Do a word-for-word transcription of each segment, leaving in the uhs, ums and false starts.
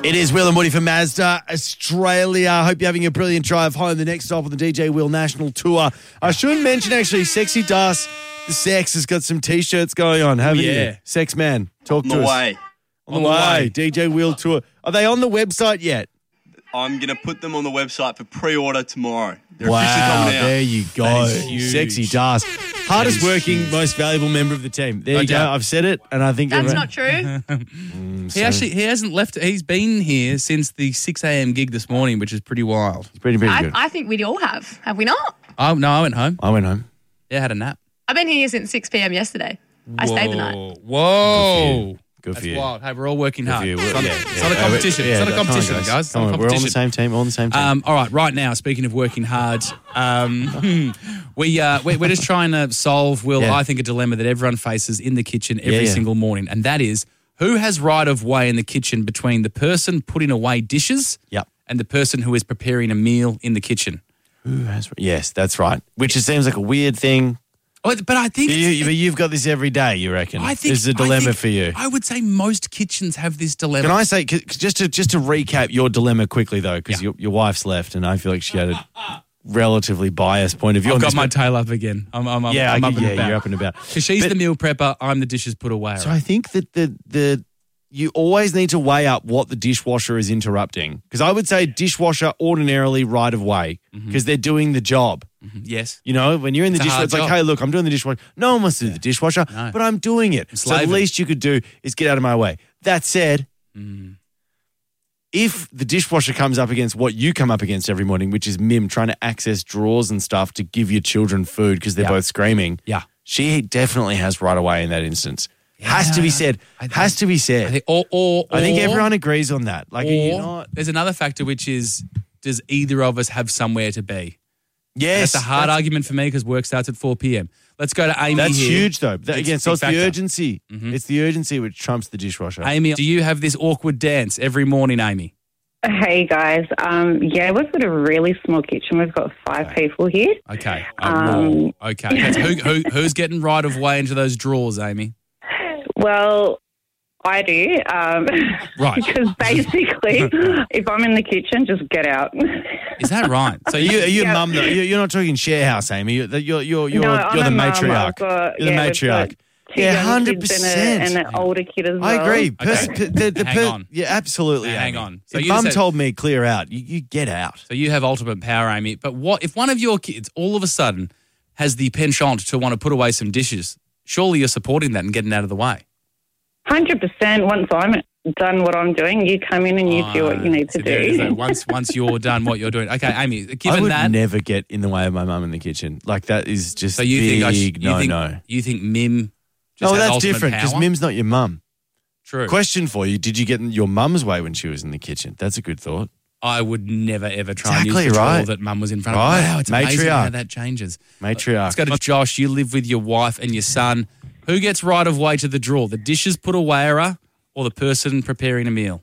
It is Will and Woody from Mazda, Australia. Hope you're having a brilliant drive home. The next stop on the D J Will National Tour. I should mention, actually, Sexy Dust, the Sex, has got some T-shirts going on, haven't yeah. you? Sex Man, talk On to the us. way. On, on the way. way. D J Will Tour. Are they on the website yet? I'm going to put them on the website for pre-order tomorrow. They're wow, officially coming out. There you go. Sexy Dust. Hardest working, most valuable member of the team. There No you doubt. go. I've said it, and I think... That's everyone- not true. Mm, He so- actually he hasn't left. He's been here since the six a.m. gig this morning, which is pretty wild. It's pretty, pretty I, good. I think we all have. Have we not? Oh no, I went home. I went home. Yeah, had a nap. I've been here since six p.m. yesterday. I stayed the night. Whoa. Whoa. Good That's for you. wild. Hey, we're all working Good hard. for you. It's not, Yeah, it's yeah. not a Uh, competition. yeah, it's not a come on, competition, guys. guys. It's Come not a on, we're on the competition. same team. All on the same team. Um, all right, right now, speaking of working hard, um, we, uh, we, we're just trying to solve, Will, Yeah. I think, a dilemma that everyone faces in the kitchen every Yeah, yeah. single morning, and that is who has right of way in the kitchen between the person putting away dishes Yep. and the person who is preparing a meal in the kitchen. Who has? Yes, that's right. Which it seems like a weird thing. Oh, but I think... You, it's- you, you've got this every day, you reckon? I think This is a I dilemma think- for you. I would say most kitchens have this dilemma. Can I say, c- just to just to recap your dilemma quickly, though, because Yeah. your, your wife's left, and I feel like she had a relatively biased point of view I've on got this. my but- tail up again. I'm, I'm, I'm, yeah, I'm I- up and yeah, about. you're up and about. Because she's But- the meal prepper, I'm the dishes put away. So I think that the the you always need to weigh up what the dishwasher is interrupting. Because I would say dishwasher ordinarily right of way because they're doing the job. Yes. You know, when you're in the It's a dishwasher, hard it's like, job. hey, look, I'm doing the dishwasher. No one wants to do the dishwasher, No. but I'm doing it. So the slaving. least you could do is get out of my way. That said, Mm. if the dishwasher comes up against what you come up against every morning, which is Mim trying to access drawers and stuff to give your children food because they're Yeah. both screaming, Yeah. she definitely has right away in that instance. Has to be said. I think- Has to be said. I think, or, or, I think or- everyone agrees on that. Like, Or you're not. there's another factor, which is, does either of us have somewhere to be? Yes, That's a hard that's, argument for me because work starts at four p.m. Let's go to Amy That's here. huge, though. That, Big- again, so big it's factor. the urgency. Mhm. It's the urgency which trumps the dishwasher. Amy, do you have this awkward dance every morning, Amy? Hey guys, um, yeah, we've got a really small kitchen. We've got five people here. Okay. Um, Um, okay. That's who, who, who's getting right of way into those drawers, Amy? Well, I do, um, Right. because basically, if I'm in the kitchen, just get out. Is that right? So Are you, are you Yeah. mum, though? You're you're not talking share house, Amy. You're, you're, you're, you're, no, I'm you're the a mum. I've matriarch. got- You're the yeah, we've matriarch. got two Yeah, young one hundred kids percent. And, a, and an older kid as well. I agree. Okay. Pers- p- the, the Hang per- on. Yeah, absolutely. Hang Amy. on. So if you mum said- told me clear out, you, you get out. So you have ultimate power, Amy. But what if one of your kids all of a sudden has the penchant to want to put away some dishes? Surely you're supporting that and getting out of the way. one hundred percent. Once I'm done what I'm doing, you come in and you do what you need to So there it is, though. do. Once once you're done what you're doing. Okay, Amy, I given would that, never get in the way of my mum in the kitchen. Like, that is just so you big think I sh- you no, think, no. You think Mim just Oh, has that's ultimate different because power? Mim's not your mum. True. Question for you. Did you get in your mum's way when she was in the kitchen? That's a good thought. I would never, ever try and Exactly use the right. tool that Mum was in front Right. of. Wow, it's amazing Matriarch. how that changes. Matriarch. Let's go to Josh. You live with your wife and your son. Who gets right of way to the drawer? The dishes put awayer or the person preparing a meal?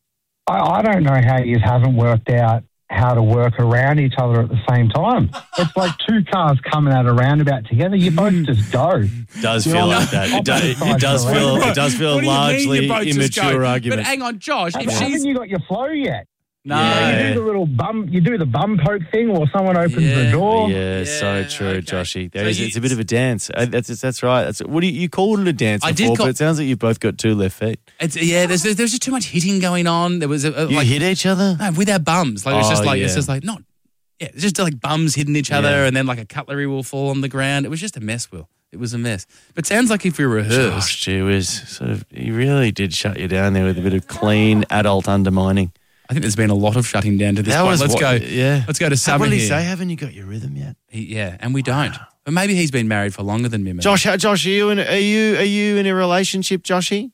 I, I don't know how you haven't worked out how to work around each other at the same time. It's like two cars coming at a roundabout together. You both just go. does You feel know, like that. It does, opposite it does sides feel. around. It does feel What do you mean largely you both just go? immature argument. But hang on, Josh. If Haven't she's you got your flow yet? no, Yeah. You do the little bum. You do the bum poke thing, or someone opens Yeah. the door. Yeah, so Yeah, true, okay. Joshy. There So is, you- it's a bit of a dance. Uh, That's that's right. That's what do you, you called it a dance I before, did call- but it sounds like you've both got two left feet. it's, yeah. There's there's just too much hitting going on. There was a, a, You like hit each other. no, with our bums. Like it's just Oh, like it's yeah. just like not. Yeah, it's just like bums hitting each other, Yeah. and then like a cutlery will fall on the ground. It was just a mess, Will. It was a mess. But sounds like if we rehearsed, Gosh, gee whiz. Sort of, he really did shut you down there with a bit of clean adult undermining. I think there's been a lot of shutting down to this That point. was Let's what- go. yeah. Let's go to Summer What did he here. say? Haven't you got your rhythm yet? He- yeah, and we don't. But maybe he's been married for longer than Mim. Josh, how, Josh, are you in? Are you are you in a relationship, Joshy?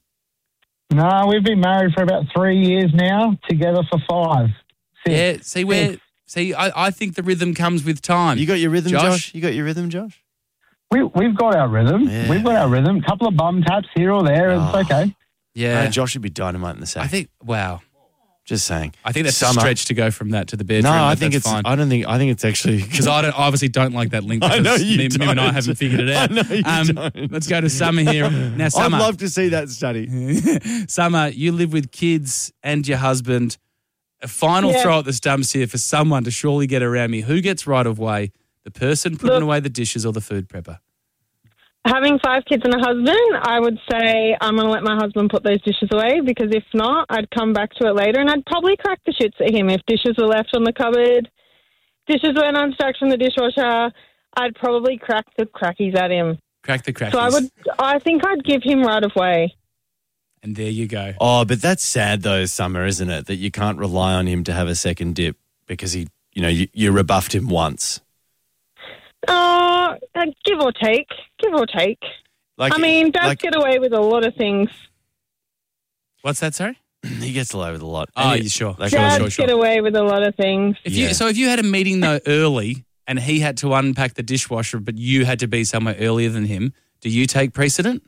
No, we've been married for about three years now, together for five. Six. Yeah. See where? See, I, I think the rhythm comes with time. You got your rhythm, Josh? Josh? You got your rhythm, Josh? We, we've got our rhythm. Yeah. We've got our rhythm. A couple of bum taps here or there. Oh. It's okay. yeah. No, Josh would be dynamite in the sack. I think. Wow. Just saying. I think that's Summer. a stretch to go from that to the bedroom. No, I but think that's it's. fine. I don't think. I think it's actually Because I don't, obviously don't like that link. Because I know you me, me and I don't. haven't figured it out. I know you um, don't. Let's go to Summer here. Now, Summer, I'd love to see that study. Summer, you live with kids and your husband. A final Yeah. throw at the stumps here for someone to surely get around me. Who gets right of way? The person putting Look. away the dishes or the food prepper? Having five kids and a husband, I would say I'm going to let my husband put those dishes away, because if not, I'd come back to it later and I'd probably crack the shits at him if dishes were left on the cupboard, dishes were unstacked from the dishwasher. I'd probably crack the crackies at him. Crack the crackies. So I would, I think I'd give him right of way. And there you go. Oh, but that's sad though, Summer, isn't it? That you can't rely on him to have a second dip because he, you know, you, you rebuffed him once. Uh, uh, give or take, give or take. Like, I mean, dads like, get away with a lot of things. What's that, sorry? he gets away with a lot. Oh, And he- you sure? Like, Sure, Dads sure, sure. get away with a lot of things. If Yeah. you, so if you had a meeting though early and he had to unpack the dishwasher, but you had to be somewhere earlier than him, do you take precedent?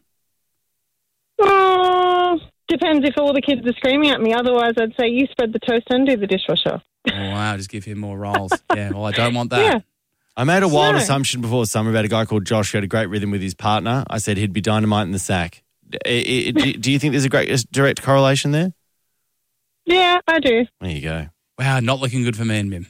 Uh, depends if all the kids are screaming at me. Otherwise, I'd say you spread the toast and do the dishwasher. Oh, wow, just give him more roles. Yeah, well, I don't want that. Yeah. I made a wild No. assumption before Summer about a guy called Josh who had a great rhythm with his partner. I said he'd be dynamite in the sack. I- I- do do you think there's a great direct correlation there? Yeah, I do. There you go. Wow, not looking good for me and Mim.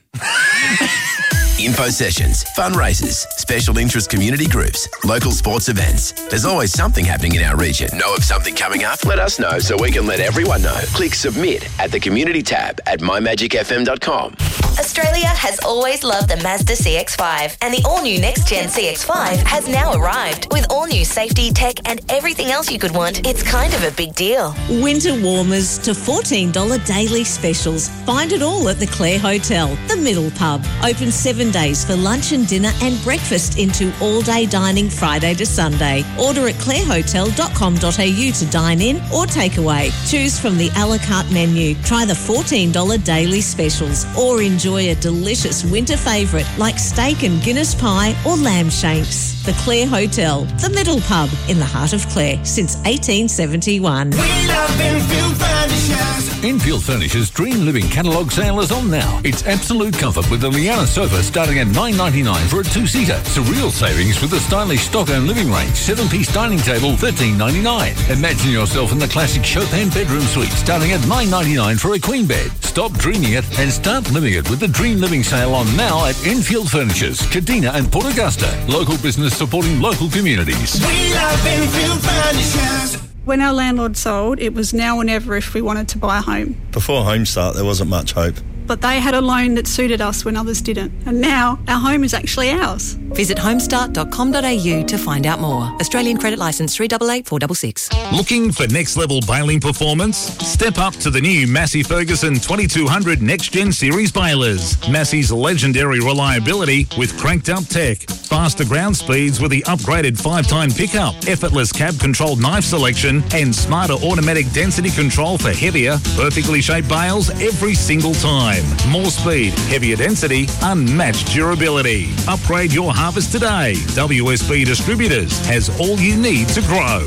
Info sessions, fundraisers, special interest community groups, local sports events. There's always something happening in our region. Know of something coming up? Let us know so we can let everyone know. Click submit at the community tab at my magic f m dot com. Australia has always loved the Mazda C X five, and the all-new next-gen C X five has now arrived. With all-new safety, tech and everything else you could want, it's kind of a big deal. Winter warmers to fourteen dollars daily specials. Find it all at the Clare Hotel, the Middle Pub. Open seven days for lunch and dinner and breakfast into all-day dining Friday to Sunday. Order at clare hotel dot com dot a u to dine in or take away. Choose from the a la carte menu. Try the fourteen dollars daily specials or enjoy a delicious winter favourite like steak and Guinness pie or lamb shanks. The Clare Hotel, the Middle Pub in the heart of Clare since eighteen seventy-one. We love Enfield Furnishers. Enfield Furnishers Dream Living Catalogue sale is on now. It's absolute comfort with the Liana sofa starting at nine ninety-nine for a two-seater. Surreal savings with the stylish Stockholm living range. Seven-piece dining table, thirteen ninety-nine. Imagine yourself in the classic Chopin bedroom suite starting at nine ninety-nine for a queen bed. Stop dreaming it and start living it with the Dream Living sale on now at Enfield Furnishers, Kadina and Port Augusta. Local business supporting local communities. We love Enfield Furnishers. When our landlord sold, it was now or never if we wanted to buy a home. Before Home Start, there wasn't much hope. But they had a loan that suited us when others didn't. And now our home is actually ours. Visit homestart dot com dot a u to find out more. Australian credit licence three eight eight four six six. Looking for next level baling performance? Step up to the new Massey Ferguson twenty-two hundred Next Gen Series balers. Massey's legendary reliability with cranked up tech, faster ground speeds with the upgraded five-time pickup, effortless cab controlled knife selection and smarter automatic density control for heavier, perfectly shaped bales every single time. More speed, heavier density, unmatched durability. Upgrade your harvest today. W S B Distributors has all you need to grow.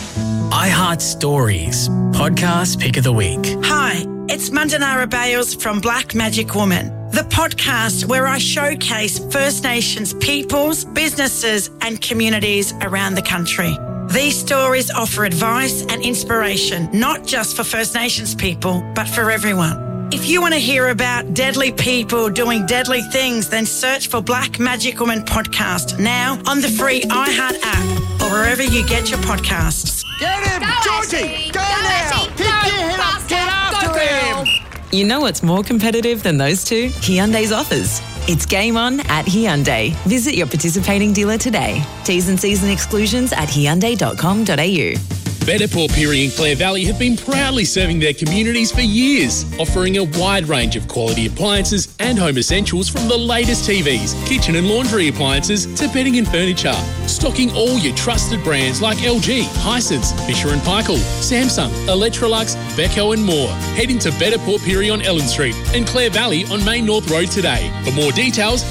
iHeart Stories, podcast pick of the week. Hi, it's Mandanara Bales from Black Magic Woman, the podcast where I showcase First Nations peoples, businesses and communities around the country. These stories offer advice and inspiration, not just for First Nations people, but for everyone. If you want to hear about deadly people doing deadly things, then search for Black Magic Woman Podcast now on the free iHeart app or wherever you get your podcasts. Get him, Georgie! Go, now! Pick your head up, get after him! You know what's more competitive than those two? Hyundai's offers. It's game on at Hyundai. Visit your participating dealer today. T's and C's and exclusions at hyundai dot com dot a u. Better Port Pirie and Clare Valley have been proudly serving their communities for years, offering a wide range of quality appliances and home essentials from the latest T Vs, kitchen and laundry appliances to bedding and furniture. Stocking all your trusted brands like L G, Hisense, Fisher and Paykel, Samsung, Electrolux, Beko and more. Head into Better Port Pirie on Ellen Street and Clare Valley on Main North Road today. For more details,